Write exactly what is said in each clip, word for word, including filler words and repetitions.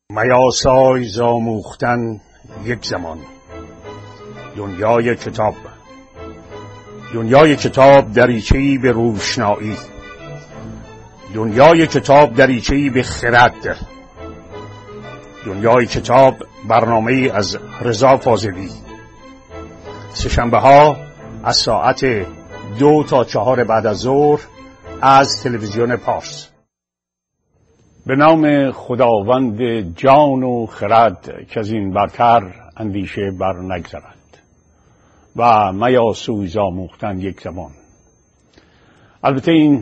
میاسای زاموختن یک زمان. دنیای کتاب، دنیای کتاب دریچه‌ای به روشنایی، دنیای کتاب دریچه‌ای به خرد، دنیای کتاب برنامه‌ای از رضا فاضلی. سه‌شنبه ها از ساعت دو تا چهار بعد از ظهر از تلویزیون پارس. به نام خداوند جان و خرد که از این برتر اندیشه بر نگذرد و میاسوی زاموختن یک زمان. البته این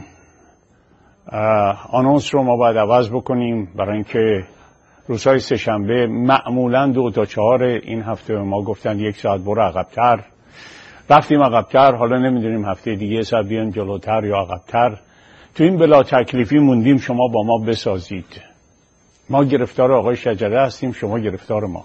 آنونس رو ما باید عوض بکنیم، برای اینکه روزهای سه‌شنبه معمولا دو تا چهار، این هفته ما گفتن یک ساعت برو عقب‌تر، رفتیم عقب‌تر، حالا نمیدونیم هفته دیگه ساعت بیان جلوتر یا عقب‌تر. تو این بلا تکلیفی موندیم شما با ما بسازید. ما گرفتار آقای شجره هستیم، شما گرفتار ما.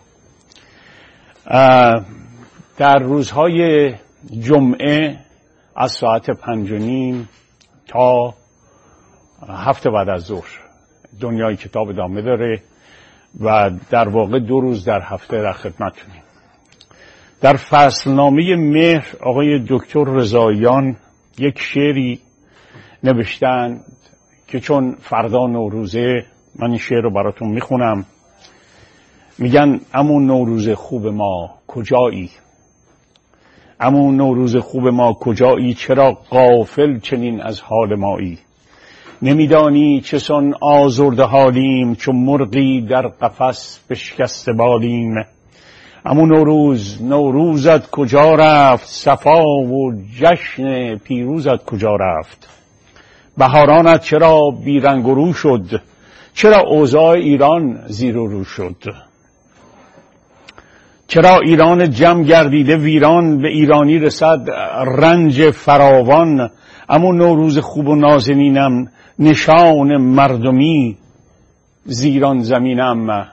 در روزهای جمعه از ساعت پنج و نیم تا هفت بعد از ظهر دنیای کتاب ادامه داره و در واقع دو روز در هفته در خدمتتونیم. در فصلنامه مهر آقای دکتر رضاییان یک شعری نوشتند که چون فردا نوروزه، من این شعر رو براتون میخونم. میگن امون نوروز خوب ما کجایی، امون نوروز خوب ما کجایی، چرا غافل چنین از حال مایی. نمیدانی چه سان آزرده حالیم، چون مرغی در قفس بشکسته بالیم. امون نوروز نوروزت کجا رفت، صفا و جشن پیروزت کجا رفت. بهارانت چرا بیرنگ و رو شد، چرا اوضاع ایران زیر و رو شد. چرا ایران جمع گردیده ویران، به ایرانی رسد رنج فراوان. اما نوروز خوب و نازنینم، نشان مردمی زیران زمینم.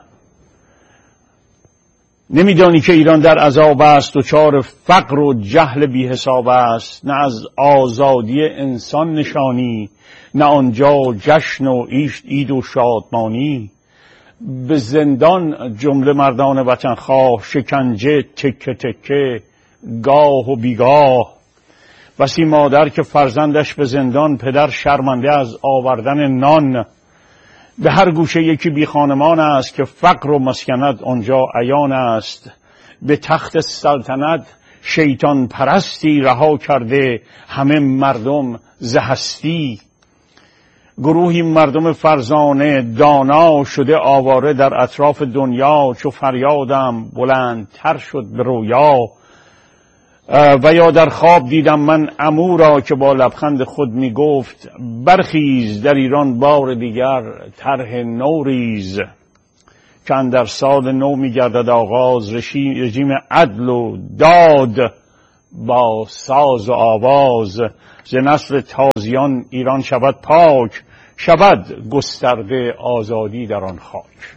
نمیدانی که ایران در عذاب است، و چار فقر و جهل بی حساب است. نه از آزادی انسان نشانی، نه آنجا جشن و عید و شادمانی. به زندان جمله مردان وطن خواه، شکنجه تکه تکه گاه و بیگاه. بسی مادر که فرزندش به زندان، پدر شرمنده از آوردن نان. به هر گوشه یکی بی خانمان است، که فقر و مسکنت آنجا عیان است. به تخت سلطنت شیطان پرستی، رها کرده همه مردم ز هستی. گروهی مردم فرزانه دانا، شده آواره در اطراف دنیا. چو فریادم بلندتر شد به رویا، و یا در خواب دیدم من عمو را، که با لبخند خود می گفت برخیز در ایران بار دیگر طرح نو ریز. که اندر سال نو می گردد آغاز، رژیم عدل و داد با ساز و آواز. ز نسل تازیان ایران شود پاک، شود گسترده آزادی در آن خاک.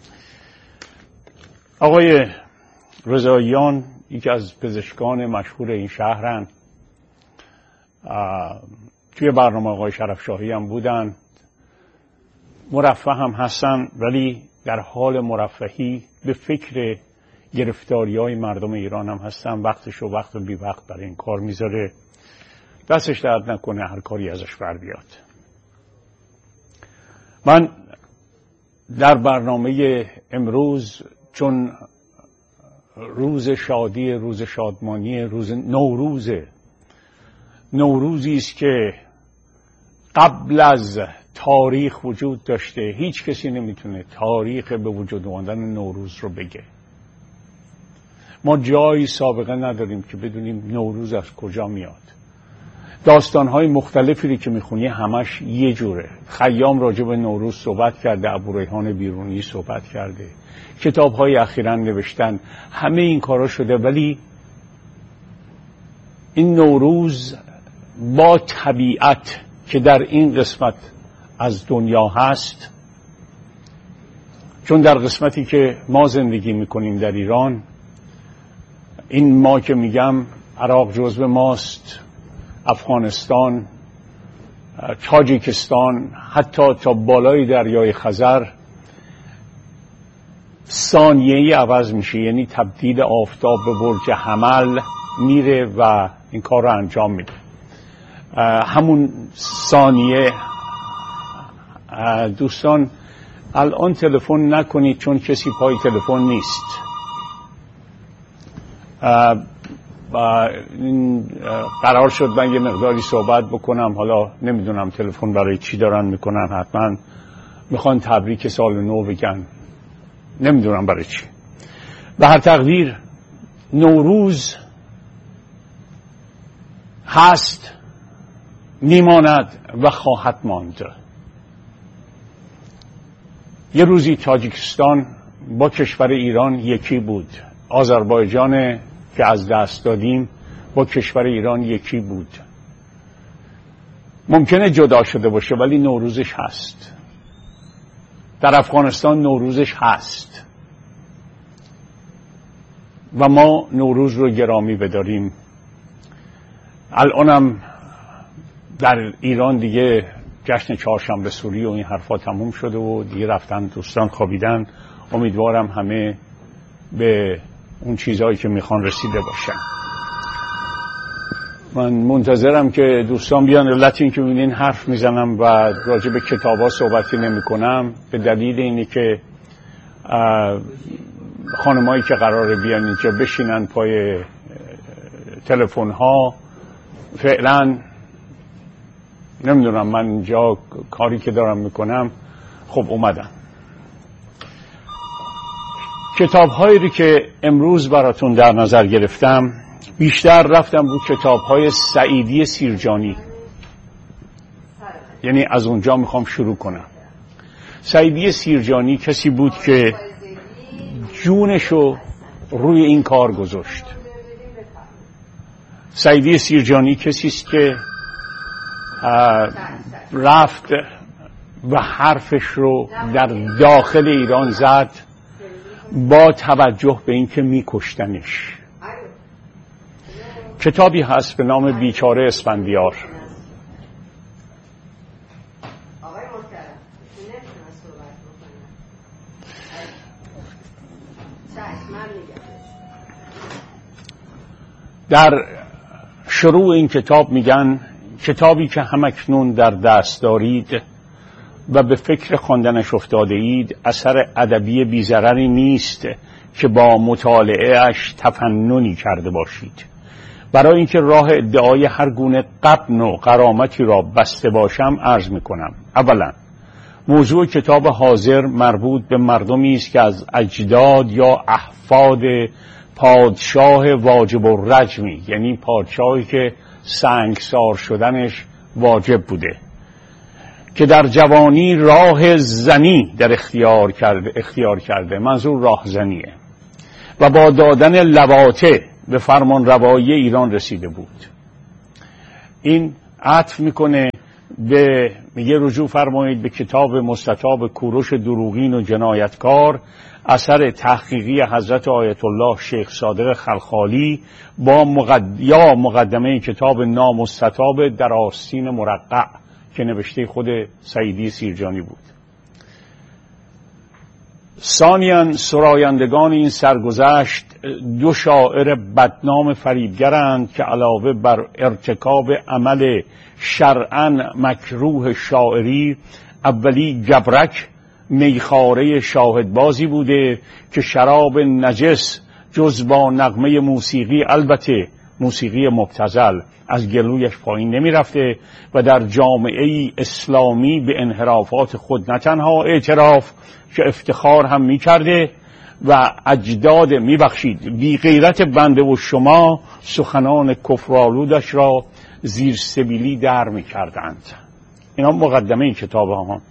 آقای رضاییان یکی از پزشکان مشهور این شهرن، توی برنامه آقای شرفشاهی هم بودن، مرفه هم هستن، ولی در حال مرفهی به فکر گرفتاری های مردم ایران هم هستن. وقتش و وقت بی وقت برای این کار میذاره. دستش درد نکنه، هر کاری ازش بر بیاد. من در برنامه امروز، چون روز شادی، روز شادمانی، روز نوروزه، نوروزی است که قبل از تاریخ وجود داشته. هیچ کسی نمیتونه تاریخ به وجود آمدن نوروز رو بگه. ما جایی سابقه نداریم که بدونیم نوروز از کجا میاد. داستانهای مختلفی که میخونی همش یه جوره. خیام راجع به نوروز صحبت کرده، ابوریحان بیرونی صحبت کرده، کتاب‌های اخیراً نوشتن، همه این کارا شده. ولی این نوروز با طبیعت که در این قسمت از دنیا هست، چون در قسمتی که ما زندگی میکنیم در ایران، این ما که میگم عراق جزو ماست، افغانستان، تاجیکستان، حتی تا بالای دریای خزر، ثانیه‌ای عوض میشه، یعنی تبدیل آفتاب به برج حمل میره و این کار رو انجام میده. همون ثانیه دوستان الان تلفن نکنید چون کسی پای تلفن نیست. قرار شد من یه مقداری صحبت بکنم، حالا نمیدونم تلفن برای چی دارن میکنن، حتما میخوان تبریک سال نو بگن، نمیدونم برای چی. به هر تقدیر نوروز هست، میماند و خواهد ماند. یه روزی تاجیکستان با کشور ایران یکی بود، آذربایجان که از دست دادیم با کشور ایران یکی بود. ممکنه جدا شده باشه ولی نوروزش هست. در افغانستان نوروزش هست و ما نوروز رو گرامی بداریم. الانم در ایران دیگه جشن چهارشنبه سوری و این حرفا تموم شده و دیگه رفتن دوستان خوابیدن. امیدوارم همه به اون چیزهایی که میخوان رسیده باشن. من منتظرم که دوستان بیان. علت این که میبینین حرف میزنم و راجع به کتابا صحبتی نمی کنم به دلیل اینه که خانمایی که قراره بیان اینجا بشینن پای تلفن ها، فعلا نمیدونم، من اینجا کاری که دارم میکنم خب اومدم. کتاب هایی رو که امروز براتون در نظر گرفتم بیشتر رفتم رو کتاب های سعیدی سیرجانی، یعنی از اونجا میخوام شروع کنم. سعیدی سیرجانی کسی بود که جونشو روی این کار گذاشت. سعیدی سیرجانی کسی است که رفت و حرفش رو در داخل ایران زد با توجه به اینکه میکشتنش. کتابی هست به نام بیچاره اسفندیار. در شروع این کتاب میگن کتابی که همکنون در دست دارید و به فکر خواندنش افتاده اید اثر ادبی بی‌ضرری نیست که با مطالعه اش تفننی کرده باشید. برای اینکه راه ادعای هر گونه غبن و غرامتی را بسته باشم عرض میکنم. اولا موضوع کتاب حاضر مربوط به مردمی است که از اجداد یا احفاد پادشاه واجب الرجمی، یعنی پادشاهی که سنگسار شدنش واجب بوده، که در جوانی راه زنی در اختیار کرده اختیار کرده منظور راه زنیه و با دادن لواطه به فرمان روایی ایران رسیده بود. این عطف میکنه به، میگه رجوع فرمایید به کتاب مستطاب کوروش دروغین و جنایتکار اثر تحقیقی حضرت آیت الله شیخ صادق خلخالی با مقد... یا مقدمه کتاب نامستطاب در آستین مرقع که نوشته خود سعیدی سیرجانی بود. ثانیاً سرایندگان این سرگذشت دو شاعر بدنام فریبگرند که علاوه بر ارتکاب عمل شرعاً مکروه شاعری، اولی گبرک میخاره شاهدبازی بوده که شراب نجس جز با نغمه موسیقی، البته موسیقی مبتذل، از گلویش پایین نمی رفته و در جامعه اسلامی به انحرافات خود نه تنها اعتراف که افتخار هم می کرده و اجداد می بخشید بی غیرت بنده و شما سخنان کفرآلودش را زیر سبیلی در می کردند. اینا مقدمه این کتاب ها.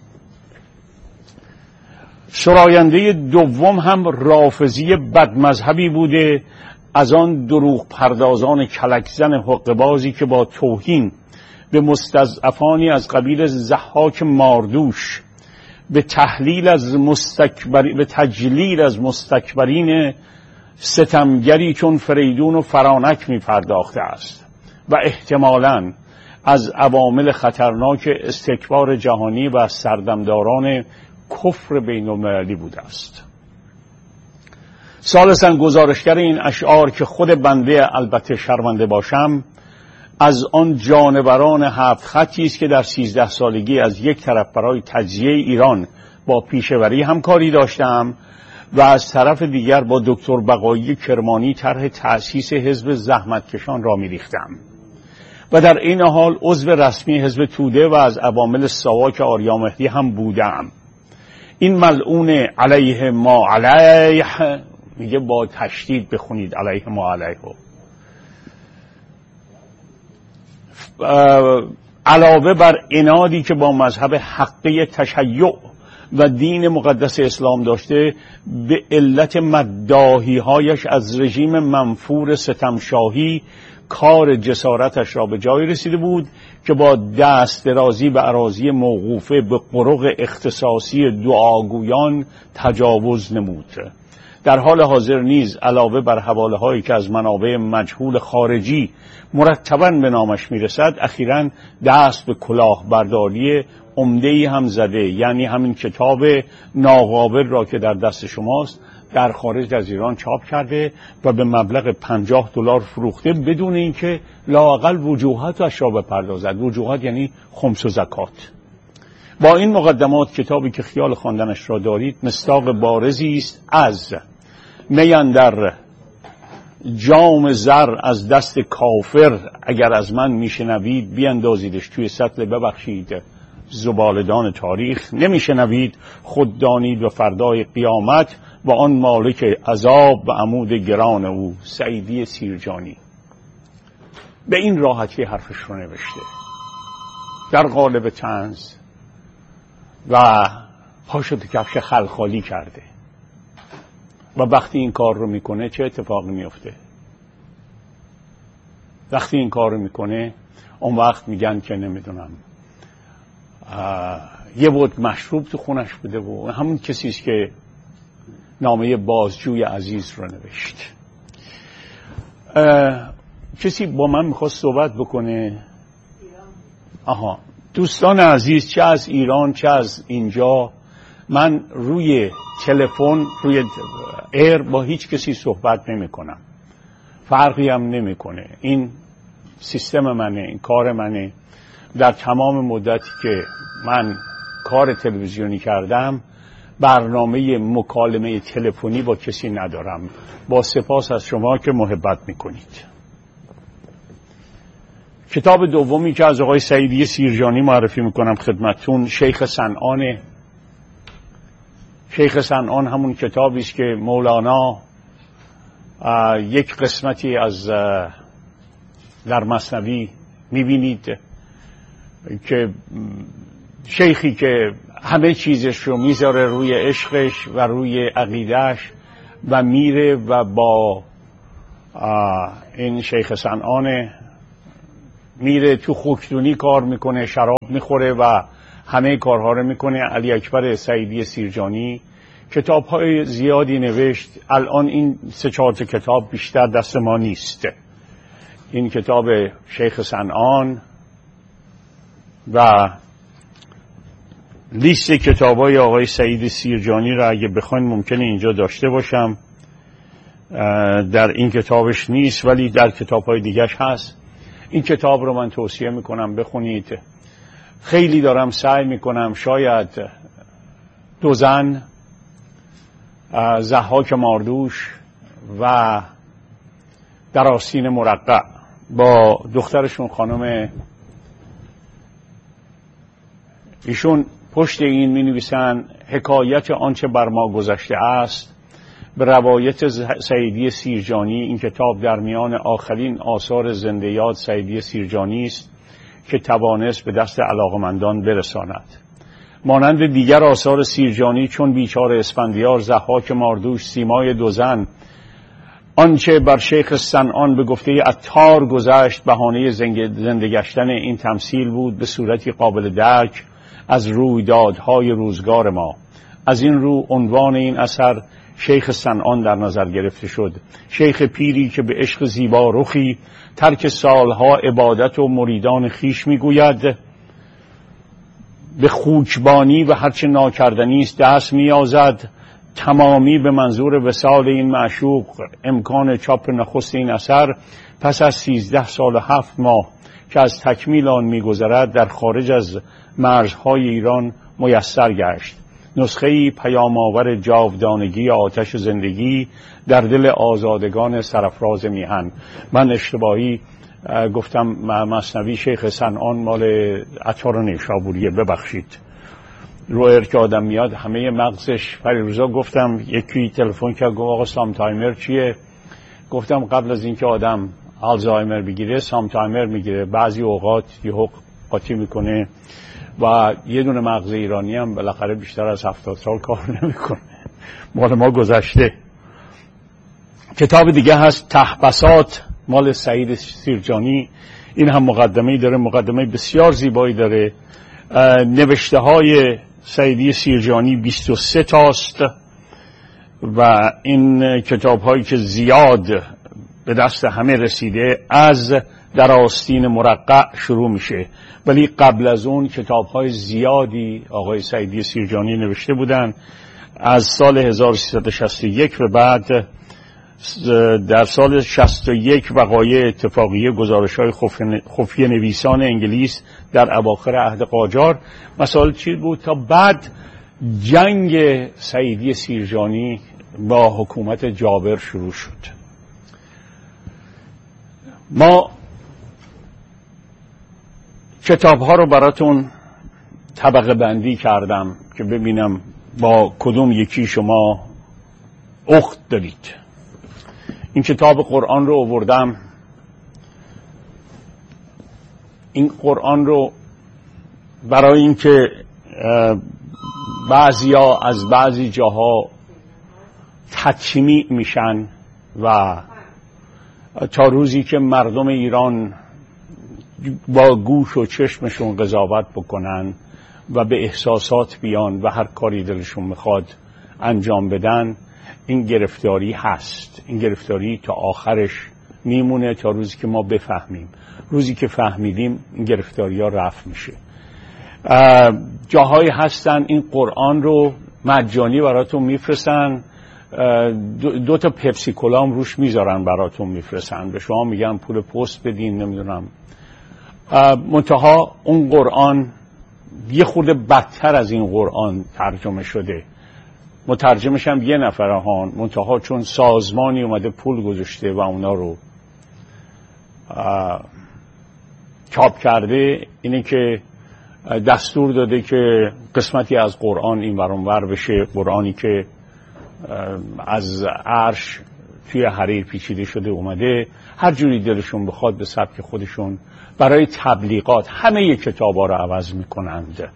سراینده دوم هم رافضی بدمذهبی بوده، از آن دروغ پردازان کلکزن حقه‌بازی که با توهین به مستضعفانی از قبیل ضحاک ماردوش به تحلیل از مستکبر به تجلیل از مستکبرین ستمگری چون فریدون و فرانک می پرداخته است و احتمالاً از عوامل خطرناک استکبار جهانی و سردمداران کفر بین المللی بوده است. ثالثاً گزارشگر این اشعار که خود بنده البته شرمنده باشم از آن جانوران هفت خطی است که در سیزده سالگی از یک طرف برای تجزیه ایران با پیشوری همکاری داشتم و از طرف دیگر با دکتر بقایی کرمانی طرح تأسیس حزب زحمتکشان را می‌ریختم و در این حال عضو رسمی حزب توده و از عوامل ساواک آریامهدی هم بودم. این ملعون علیه ما علیه میگه با تشدید بخونید علیه ما علیه. علاوه بر عنادی که با مذهب حقه تشیع و دین مقدس اسلام داشته، به علت مداحی هایش از رژیم منفور ستمشاهی کار جسارتش را به جای رسیده بود که با دست درازی به اراضی موقوفه به قرق اختصاصی دعاگویان تجاوز نمود. در حال حاضر نیز علاوه بر حواله هایی که از منابع مجهول خارجی مرتباً به نامش میرسد، اخیراً دست به کلاهبرداری عمده‌ای هم زده، یعنی همین کتاب ناقابل را که در دست شماست در خارج از ایران چاپ کرده و به مبلغ پنجاه دلار فروخته بدون اینکه لااقل وجوهاتش را بپردازد. وجوهات یعنی خمس و زکات. با این مقدمات کتابی که خیال خواندنش را دارید مصداق بارزی است از می اندر جام زر از دست کافر اگر از من میشنوید بیاندازیدش توی سطل ببخشید زبالدان تاریخ، نمیشنوید خود دانید و فردای قیامت و آن مالک عذاب و عمود گران او. سعیدی سیرجانی به این راحتی حرفش رو نوشته در قالب طنز و پاشو تو کفش خلخالی کرده و وقتی این کار رو میکنه چه اتفاقی میفته؟ وقتی این کار رو میکنه اون وقت میگن که نمیدونم یه بود مشروب تو خونش بوده و همون کسیست که نامه بازجوی عزیز رو نوشت. کسی با من میخواست صحبت بکنه؟ آها، دوستان عزیز، چه از ایران چه از اینجا، من روی تلفن روی ایر با هیچ کسی صحبت نمی کنم، فرقی هم نمی کنه. این سیستم منه، این کار منه. در تمام مدتی که من کار تلویزیونی کردم برنامه مکالمه تلفنی با کسی ندارم. با سپاس از شما که محبت میکنید. کتاب دومی که از آقای سعیدی سیرجانی معرفی میکنم خدمتتون شیخ صنعانه. شیخ صنعان همون کتابی است که مولانا یک قسمتی از در مثنوی میبینید که شیخی که همه چیزش رو میذاره روی عشقش و روی عقیدهش و میره و با این شیخ صنعان میره تو خوکدونی کار میکنه، شراب میخوره و همه کارها رو میکنه. علی اکبر سعیدی سیرجانی کتاب‌های زیادی نوشت. الان این سه چهار تا کتاب بیشتر دست ما نیست. این کتاب شیخ صنعان و لیست کتاب‌های آقای سعید سیرجانی را اگه بخواین ممکنه اینجا داشته باشم. در این کتابش نیست ولی در کتاب‌های دیگه‌اش هست. این کتاب رو من توصیه میکنم بخونید. خیلی دارم سعی میکنم شاید دو زن، ضحاک ماردوش و در آستین مرقع با دخترشون خانم، ایشون پشت این می نویسن حکایت آنچه بر ما گذشته است به روایت سعیدی سیرجانی. این کتاب در میان آخرین آثار زنده یاد سعیدی سیرجانی است که توانست به دست علاقمندان برساند. مانند دیگر آثار سیرجانی چون بیچاره اسفندیار، ضحاک ماردوش، سیمای دو زن، آنچه بر شیخ صنعان به گفته عطار گذشت بهانه زنده گشتن این تمثیل بود به صورتی قابل درک از رویدادهای روزگار ما. از این رو عنوان این اثر شیخ صنعان در نظر گرفته شد. شیخ پیری که به عشق زیبا رخی ترک سالها عبادت و مریدان خیش میگوید، به خوکبانی و هرچه ناکردنی است دست میازد، تمامی به منظور وصال این معشوق امکان چاپ نخست این اثر پس از سیزده سال و هفت ماه که از تکمیل آن می‌گذرد در خارج از مرزهای ایران میسر گشت. نسخه‌ای پیام آور جاودانگی آتش زندگی در دل آزادگان سرافراز میهن. من اشتباهی گفتم مثنوی شیخ صنعان مال عطار نیشابوریه، ببخشید. رویر که آدم میاد همه مغزش. پریروزا گفتم یکی تلفن کرد گفت آقا سام تایمر چیه؟ گفتم قبل از اینکه آدم آلزایمر بگیره سام تایمر میگیره، بعضی اوقات یهو قاطی میکنه و یه دونه مغز ایرانی هم بالاخره بیشتر از هفتاد سال کار نمیکنه. مال ما گذشته. کتاب دیگه هست تحبسات مال سعید سیرجانی. این هم مقدمه‌ای داره، مقدمه بسیار زیبایی داره. نوشته های سعیدی سیرجانی بیست و سه تاست و این کتاب هایی که زیاد به دست همه رسیده از در آستین مرقع شروع میشه، ولی قبل از اون کتاب های زیادی آقای سعیدی سیرجانی نوشته بودن. از سال هزار و سیصد و شصت و یک به بعد در سال شصت و یک وقایع اتفاقیه گزارش‌های خفیه نویسان انگلیس در اواخر عهد قاجار. مسائل چی بود تا بعد جنگ سعیدی سیرجانی با حکومت جابر شروع شد. ما کتاب‌ها رو براتون طبقه بندی کردم که ببینم با کدوم یکی شما اخت دارید. این کتاب قرآن رو آوردم. این قرآن رو برای اینکه بعضیا از بعضی جاها تطمیع میشن و تا روزی که مردم ایران با گوش و چشمشون قضاوت بکنن و به احساسات بیان و هر کاری دلشون میخواد انجام بدن، این گرفتاری هست. این گرفتاری تا آخرش میمونه تا روزی که ما بفهمیم. روزی که فهمیدیم این گرفتاری ها رفع میشه. جاهایی هستن این قرآن رو مجانی براتون میفرستن، دو, دو تا پپسی کلام روش میذارن براتون میفرستن، به شما میگن پول پست بدین نمیدونم. منتها اون قرآن یه خورده بدتر از این قرآن ترجمه شده. مترجمش هم یه نفره هان، منتها چون سازمانی اومده پول گذاشته و اونا رو چاپ کرده، اینه که دستور داده که قسمتی از قرآن این ور اون ور بشه. قرآنی که از عرش توی حریر پیچیده شده اومده، هر جوری دلشون بخواد به سبک خودشون برای تبلیغات همه کتابا رو عوض میکنند.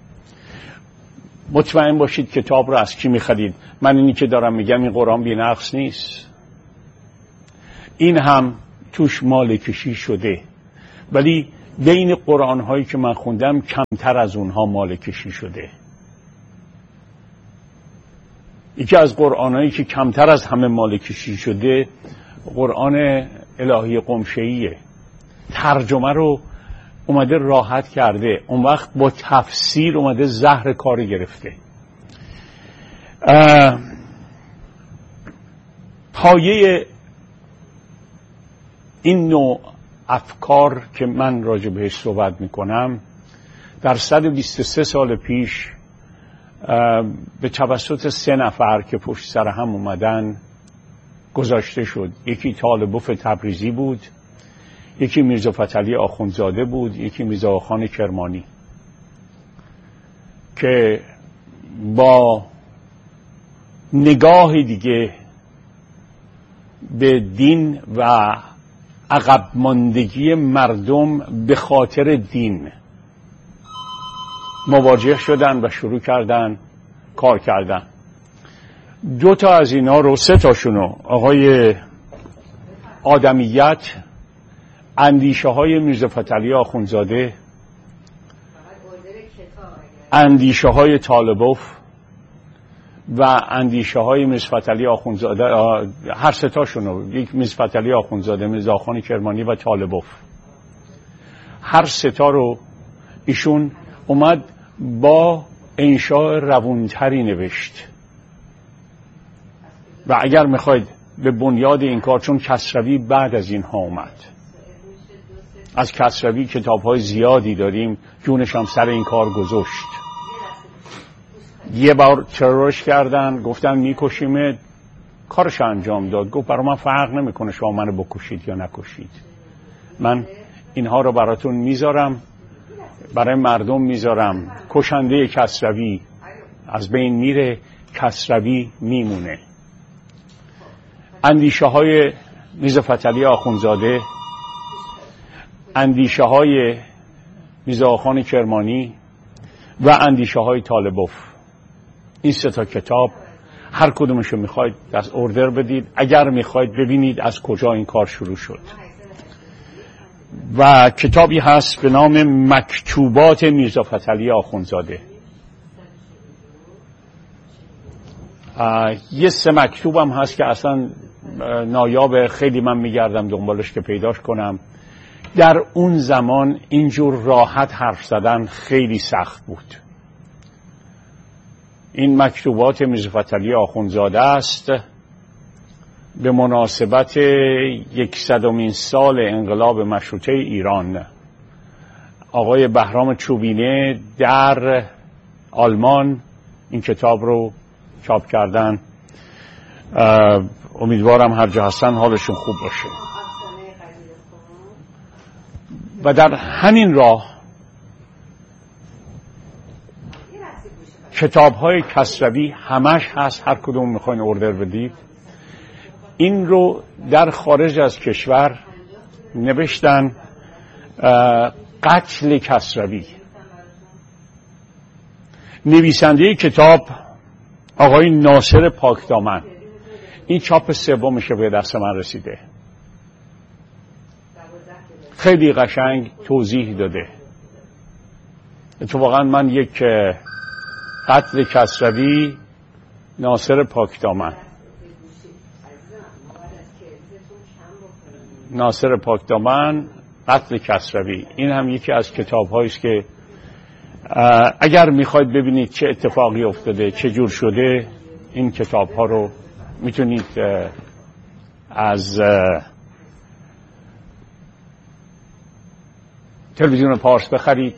مطمئن باشید کتاب رو از کی میخرید. من اینی که دارم میگم این قرآن بی نقص نیست، این هم توش مال کشی شده، ولی بین قرآن هایی که من خوندم کمتر از اونها مال کشی شده. یکی از قرآن هایی که کمتر از همه مال کشی شده قرآن الهی قمشه‌ایه. ترجمه رو اومده راحت کرده، اون وقت با تفسیر اومده زهر کاری گرفته. پایه این نوع افکار که من راجع بهش صحبت میکنم در صد و بیست و سه سال پیش به توسط سه نفر که پشت سر هم اومدن گذاشته شد. یکی طالبوف تبریزی بود، یکی میرزا فتحعلی آخوندزاده بود، یکی میرزا خان کرمانی، که با نگاه دیگه به دین و عقب ماندگی مردم به خاطر دین مواجه شدن و شروع کردن کار کردن. دو تا از اینا رو، سه تاشونو، آقای آدمیت، اندیشه های میرزا فتحعلی آخوندزاده، اندیشه های طالبوف و اندیشه های میرزا فتحعلی آخوندزاده، هر سه تاشونو، یک میرزا فتحعلی آخوندزاده، میرزا خان کرمانی و طالبوف، هر سه تا رو ایشون اومد با انشاء روونتری نوشت. و اگر میخواید به بنیاد این کار، چون کسروی بعد از این ها اومد، از کسروی کتاب های زیادی داریم، جونش هم سر این کار گذاشت. یه بار ترورش کردن، گفتن میکشیمه، کارش انجام داد، گفت برای من فرق نمیکنه شما منو بکشید یا نکشید، من اینها رو براتون میذارم، برای مردم میذارم. کشنده کسروی از بین میره، کسروی میمونه. اندیشه های میرزا فتحعلی آخوندزاده، اندیشه های میرزا آقاخان کرمانی و اندیشه های طالبوف، این سه تا کتاب هر کدومش رو میخواید دست اوردر بدید اگر میخواید ببینید از کجا این کار شروع شد. و کتابی هست به نام مکتوبات میرزا فتحعلی آخوندزاده. یه سه مکتوبم هست که اصلا نایاب، خیلی من میگردم دنبالش که پیداش کنم. در اون زمان اینجور راحت حرف زدن خیلی سخت بود. این مکتوبات میرزا فتحعلی آخوندزاده است به مناسبت یکصدمین سال انقلاب مشروطه ایران. آقای بهرام چوبینه در آلمان این کتاب رو چاپ کردن. امیدوارم هر جا هستن حالشون خوب باشه. و در همین راه کتاب های کسروی همش هست، هر کدوم میخواین اوردر بدید. این رو در خارج از کشور نوشتن قتل کسروی. نویسنده کتاب آقای ناصر پاکدامن. این چاپ سومشه به دست من رسیده. خیلی قشنگ توضیح داده. اتفاقا من یک قتل کسروی، ناصر پاکدامن، ناصر پاکدامن، قتل کسروی، این هم یکی از کتاب هایی است که اگر میخواید ببینید چه اتفاقی افتاده، چه جور شده، این کتاب ها رو میتونید از تلویزیون پارس بخرید.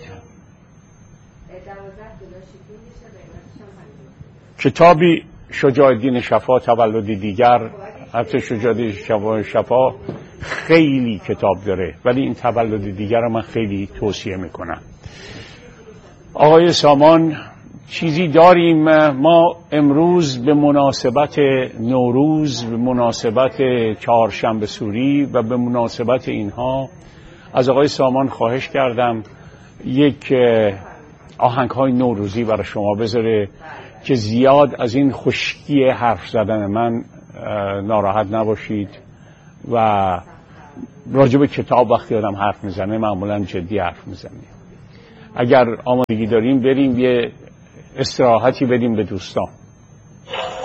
کتابی شجاع الدین شفا، تولدی دیگر. البته شجاع الدین شفا خیلی کتاب داره، ولی این تولدی دیگر رو من خیلی توصیه میکنم. آقای سامان، چیزی داریم ما امروز به مناسبت نوروز، به مناسبت چهارشنبه سوری و به مناسبت اینها از آقای سامان خواهش کردم یک آهنگ های نوروزی برای شما بذاره که زیاد از این خشکی حرف زدن من ناراحت نباشید و راجع به کتاب وقتی آدم حرف میزنه معمولا جدی حرف میزنه. اگر آمادگی داریم بریم یه استراحتی بدیم به دوستان.